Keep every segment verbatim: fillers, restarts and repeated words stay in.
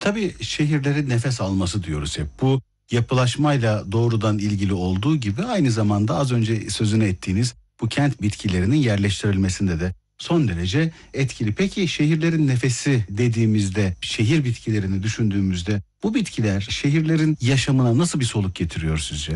Tabii şehirlerin nefes alması diyoruz hep. Bu yapılaşmayla doğrudan ilgili olduğu gibi aynı zamanda az önce sözünü ettiğiniz bu kent bitkilerinin yerleştirilmesinde de son derece etkili. Peki şehirlerin nefesi dediğimizde, şehir bitkilerini düşündüğümüzde bu bitkiler şehirlerin yaşamına nasıl bir soluk getiriyor sizce?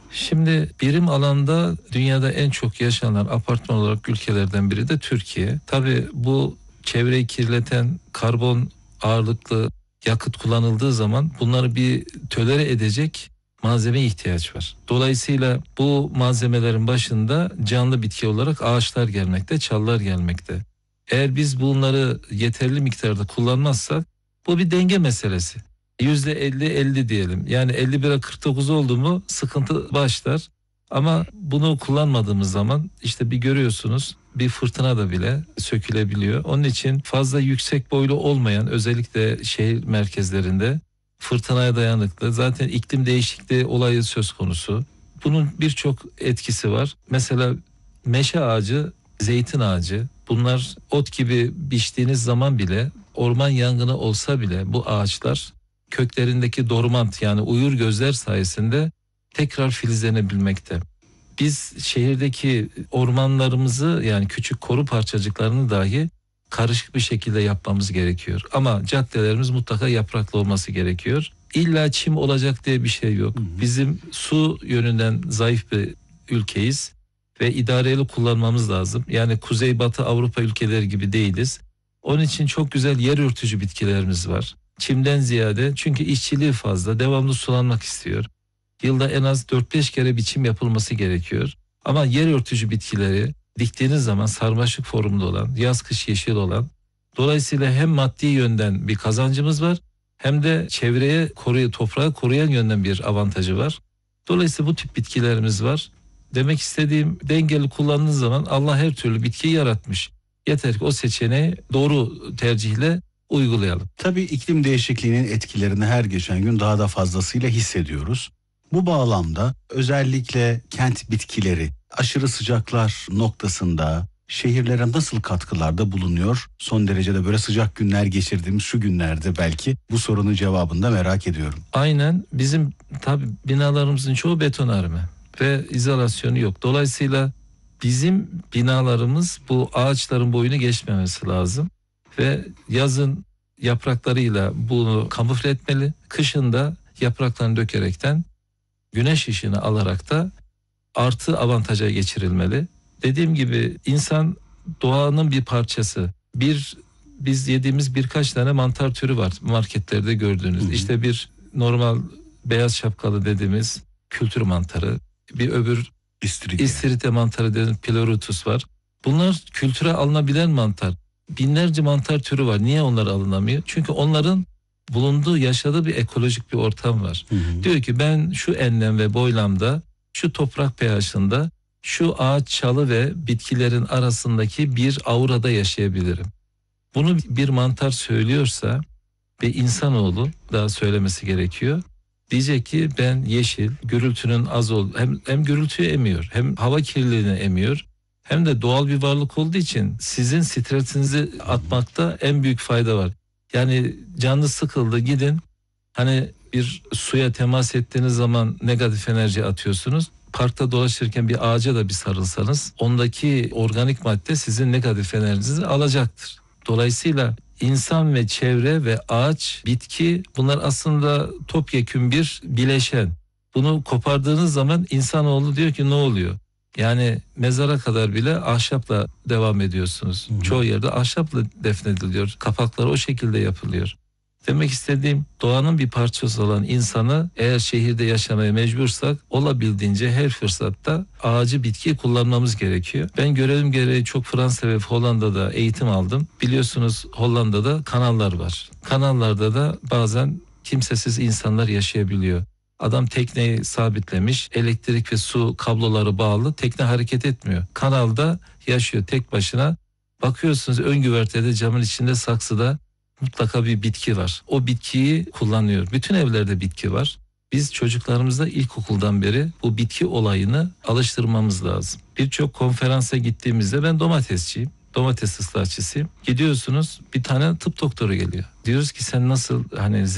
Şimdi birim alanda dünyada en çok yaşanan apartman olarak ülkelerden biri de Türkiye. Tabii bu çevreyi kirleten karbon ağırlıklı yakıt kullanıldığı zaman bunları bir tolere edecek malzemeye ihtiyaç var. Dolayısıyla bu malzemelerin başında canlı bitki olarak ağaçlar gelmekte, çalılar gelmekte. Eğer biz bunları yeterli miktarda kullanmazsak bu bir denge meselesi. yüzde elli elli diyelim. Yani elli bire kırk dokuz oldu mu sıkıntı başlar. Ama bunu kullanmadığımız zaman işte bir görüyorsunuz bir fırtına da bile sökülebiliyor. Onun için fazla yüksek boylu olmayan özellikle şehir merkezlerinde fırtınaya dayanıklı, zaten iklim değişikliği olayı söz konusu. Bunun birçok etkisi var. Mesela meşe ağacı, zeytin ağacı, bunlar ot gibi biçtiğiniz zaman bile, orman yangını olsa bile bu ağaçlar köklerindeki dormant yani uyur gözler sayesinde tekrar filizlenebilmekte. Biz şehirdeki ormanlarımızı yani küçük koru parçacıklarını dahi karışık bir şekilde yapmamız gerekiyor. Ama caddelerimiz mutlaka yapraklı olması gerekiyor. İlla çim olacak diye bir şey yok. Hı hı. Bizim su yönünden zayıf bir ülkeyiz ve idareli kullanmamız lazım. Yani Kuzeybatı Avrupa ülkeleri gibi değiliz. Onun için çok güzel yer örtücü bitkilerimiz var. Çimden ziyade, çünkü işçiliği fazla, devamlı sulanmak istiyor. Yılda en az dört beş kere biçim yapılması gerekiyor. Ama yer örtücü bitkileri diktiğiniz zaman sarmaşık formunda olan, yaz kış yeşil olan, dolayısıyla hem maddi yönden bir kazancımız var hem de çevreye koruyu, toprağı koruyan yönden bir avantajı var. Dolayısıyla bu tip bitkilerimiz var. Demek istediğim, dengeli kullandığınız zaman Allah her türlü bitkiyi yaratmış. Yeter ki o seçeneği doğru tercihle uygulayalım. Tabii iklim değişikliğinin etkilerini her geçen gün daha da fazlasıyla hissediyoruz. Bu bağlamda özellikle kent bitkileri aşırı sıcaklar noktasında şehirlere nasıl katkılarda bulunuyor? Son derecede böyle sıcak günler geçirdiğimiz şu günlerde belki bu sorunun cevabını da merak ediyorum. Aynen, bizim tabii binalarımızın çoğu betonarme ve izolasyonu yok. Dolayısıyla bizim binalarımız bu ağaçların boyunu geçmemesi lazım. Ve yazın yapraklarıyla bunu kamufle etmeli. Kışın da yapraklarını dökerekten güneş ışığını alarak da artı avantaja geçirilmeli. Dediğim gibi insan doğanın bir parçası. Bir biz yediğimiz birkaç tane mantar türü var marketlerde gördüğünüz. Hı hı. İşte bir normal beyaz şapkalı dediğimiz kültür mantarı, bir öbür İstiridye. İstiridye mantarı dediğimiz Pleurotus var. Bunlar kültüre alınabilen mantar. Binlerce mantar türü var. Niye onlar alınamıyor? Çünkü onların bulunduğu, yaşadığı bir ekolojik bir ortam var. Hı hı. Diyor ki ben şu enlem ve boylamda, şu toprak pH'ında, şu ağaç, çalı ve bitkilerin arasındaki bir aurada yaşayabilirim. Bunu bir mantar söylüyorsa ve insanoğlu daha söylemesi gerekiyor. Diyecek ki ben yeşil, gürültünün az ol, hem, hem gürültüyü emiyor, hem hava kirliliğini emiyor. Hem de doğal bir varlık olduğu için sizin stresinizi atmakta en büyük fayda var. Yani canlı sıkıldı, gidin hani bir suya temas ettiğiniz zaman negatif enerji atıyorsunuz. Parkta dolaşırken bir ağaca da bir sarılsanız ondaki organik madde sizin negatif enerjinizi alacaktır. Dolayısıyla insan ve çevre ve ağaç, bitki, bunlar aslında topyekün bir bileşen. Bunu kopardığınız zaman insanoğlu diyor ki ne oluyor? Yani mezara kadar bile ahşapla devam ediyorsunuz. Hı hı. Çoğu yerde ahşapla defnediliyor. Kapaklar o şekilde yapılıyor. Demek istediğim, doğanın bir parçası olan insanı eğer şehirde yaşamaya mecbursak olabildiğince her fırsatta ağacı, bitkiyi kullanmamız gerekiyor. Ben görevim gereği çok Fransa ve Hollanda'da eğitim aldım. Biliyorsunuz Hollanda'da kanallar var. Kanallarda da bazen kimsesiz insanlar yaşayabiliyor. Adam tekneyi sabitlemiş, elektrik ve su kabloları bağlı, tekne hareket etmiyor. Kanalda yaşıyor tek başına. Bakıyorsunuz ön güvertede, camın içinde, saksıda mutlaka bir bitki var. O bitkiyi kullanıyor. Bütün evlerde bitki var. Biz çocuklarımıza ilkokuldan beri bu bitki olayını alıştırmamız lazım. Birçok konferansa gittiğimizde, ben domatesçiyim, domates ıslatçısıyım. Gidiyorsunuz, bir tane tıp doktoru geliyor. Diyoruz ki sen nasıl hani